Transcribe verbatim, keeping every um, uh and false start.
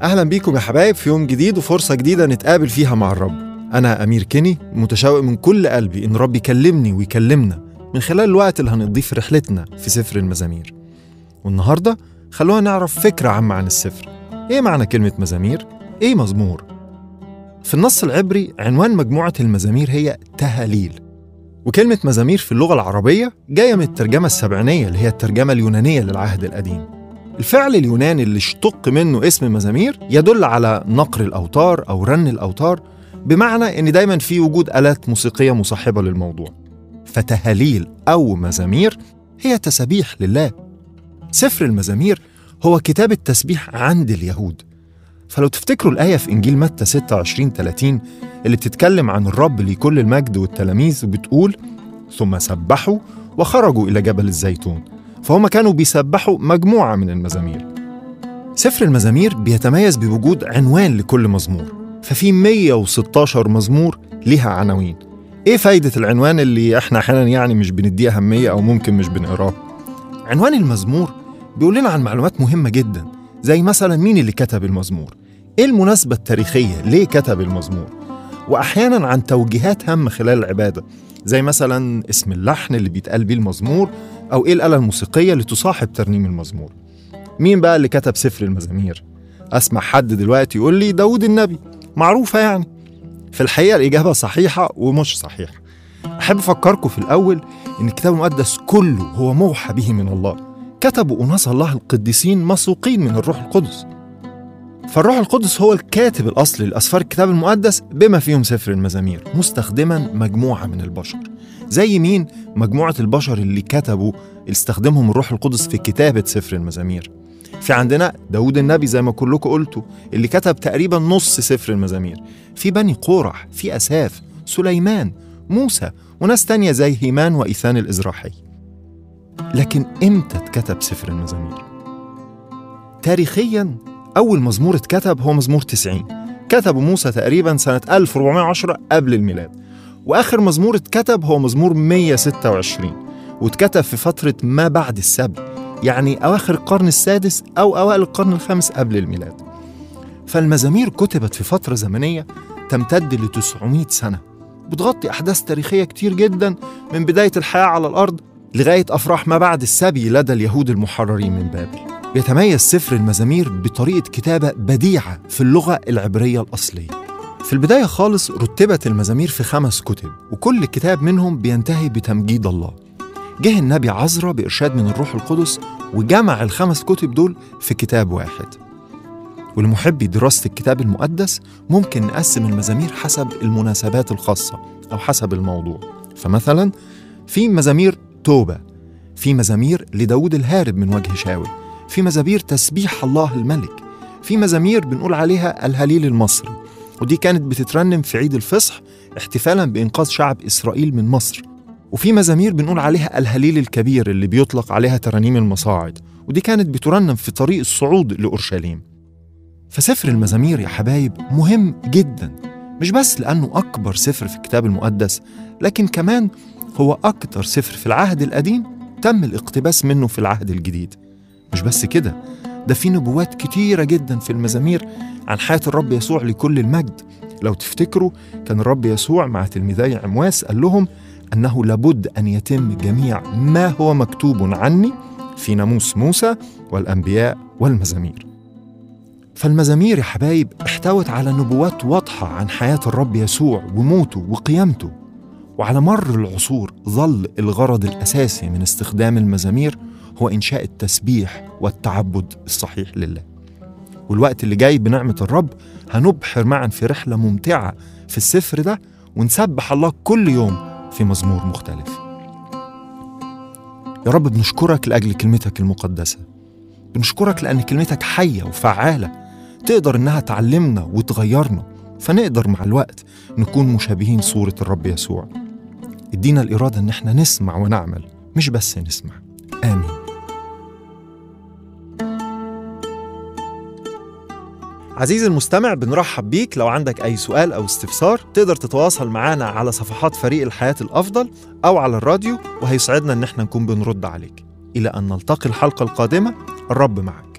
أهلا بيكم يا حبايب في يوم جديد وفرصة جديدة نتقابل فيها مع الرب. أنا أمير كيني، متشوق من كل قلبي إن الرب يكلمني ويكلمنا من خلال الوقت اللي هنقضيه في رحلتنا في سفر المزامير. والنهاردة خلونا نعرف فكرة عامة عن السفر. إيه معنى كلمة مزامير؟ إيه مزمور؟ في النص العبري عنوان مجموعة المزامير هي تهاليل، وكلمة مزامير في اللغة العربية جاية من الترجمة السبعينية اللي هي الترجمة اليونانية للعهد القديم. الفعل اليوناني اللي اشتق منه اسم مزامير يدل على نقر الأوتار أو رن الأوتار، بمعنى إن دايماً في وجود آلات موسيقية مصاحبة للموضوع. فتهاليل أو مزامير هي تسبيح لله. سفر المزامير هو كتاب التسبيح عند اليهود. فلو تفتكروا الآية في إنجيل متى ستة وعشرين ثلاثين اللي بتتكلم عن الرب لكل المجد والتلاميذ وبتقول ثم سبحوا وخرجوا إلى جبل الزيتون، فهم كانوا بيسبحوا مجموعة من المزامير. سفر المزامير بيتميز بوجود عنوان لكل مزمور، ففي مية وستاشر مزمور ليها عناوين. إيه فايدة العنوان اللي إحنا أحيانا يعني مش بنديه أهمية أو ممكن مش بنقراه؟ عنوان المزمور بيقول لنا عن معلومات مهمة جدا، زي مثلا مين اللي كتب المزمور، إيه المناسبة التاريخية ليه كتب المزمور، وأحيانا عن توجيهات هامة خلال العبادة، زي مثلا اسم اللحن اللي بيتقال بيه المزمور، أو إيه الآلة الموسيقية اللي تصاحب ترنيم المزمور. مين بقى اللي كتب سفر المزامير؟ أسمع حد دلوقتي يقول لي داود النبي، معروفة يعني. في الحقيقة الإجابة صحيحة ومش صحيحة. أحب أفكركم في الأول إن الكتاب المقدس كله هو موحى به من الله، كتبوا أناس الله القديسين مسوقين من الروح القدس. فالروح القدس هو الكاتب الأصلي لأسفار الكتاب المقدس بما فيهم سفر المزامير، مستخدما مجموعة من البشر. زي مين؟ مجموعة البشر اللي كتبوا اللي استخدمهم الروح القدس في كتابة سفر المزامير. في عندنا داود النبي زي ما كلكم قلتوا اللي كتب تقريبا نص سفر المزامير. في بني قورح، في أساف، سليمان، موسى، وناس تانية زي هيمان وإيثان الإزراحي. لكن إمتى اتكتب سفر المزامير؟ تاريخياً أول مزمور اتكتب هو مزمور تسعين، كتبه موسى تقريباً سنة ألف وأربعمائة وعشرة قبل الميلاد. وآخر مزمور اتكتب هو مزمور مية وستة وعشرين، واتكتب في فترة ما بعد السبي، يعني أواخر القرن السادس أو أوائل القرن الخامس قبل الميلاد. فالمزامير كتبت في فترة زمنية تمتد ل تسعمائة سنة، بتغطي أحداث تاريخية كتير جداً من بداية الحياة على الأرض لغاية أفراح ما بعد السبي لدى اليهود المحررين من بابل. يتميز سفر المزامير بطريقة كتابة بديعة في اللغة العبرية الأصلية. في البداية خالص رتبت المزامير في خمس كتب، وكل كتاب منهم بينتهي بتمجيد الله. جه النبي عزرا بإرشاد من الروح القدس وجمع الخمس كتب دول في كتاب واحد. ولمحبي دراسة الكتاب المقدس ممكن نقسم المزامير حسب المناسبات الخاصة أو حسب الموضوع. فمثلا في مزامير توبة، في مزامير لداود الهارب من وجه شاول، في مزامير تسبيح الله الملك، في مزامير بنقول عليها الهليل المصري، ودي كانت بتترنم في عيد الفصح احتفالاً بإنقاذ شعب إسرائيل من مصر، وفي مزامير بنقول عليها الهليل الكبير اللي بيطلق عليها ترانيم المصاعد، ودي كانت بترنم في طريق الصعود لأورشليم. فسفر المزامير يا حبايب مهم جداً، مش بس لأنه أكبر سفر في الكتاب المقدس، لكن كمان هو أكتر سفر في العهد القديم تم الاقتباس منه في العهد الجديد. مش بس كده، ده في نبوات كتيرة جدا في المزامير عن حياة الرب يسوع لكل المجد. لو تفتكروا كان الرب يسوع مع تلميذي عمواس قال لهم أنه لابد أن يتم جميع ما هو مكتوب عني في ناموس موسى والأنبياء والمزامير. فالمزامير يا حبايب احتوت على نبوات واضحة عن حياة الرب يسوع وموته وقيامته. وعلى مر العصور ظل الغرض الأساسي من استخدام المزامير هو إنشاء التسبيح والتعبد الصحيح لله. والوقت اللي جاي بنعمة الرب هنبحر معا في رحلة ممتعة في السفر ده، ونسبح الله كل يوم في مزمور مختلف. يا رب بنشكرك لأجل كلمتك المقدسة، بنشكرك لأن كلمتك حية وفعالة، تقدر إنها تعلمنا وتغيرنا، فنقدر مع الوقت نكون مشابهين صورة الرب يسوع. ادينا الإرادة إن احنا نسمع ونعمل، مش بس نسمع. آمين. عزيزي المستمع، بنرحب بيك. لو عندك أي سؤال أو استفسار تقدر تتواصل معنا على صفحات فريق الحياة الأفضل أو على الراديو، وهيسعدنا إن احنا نكون بنرد عليك. إلى أن نلتقي الحلقة القادمة، الرب معك.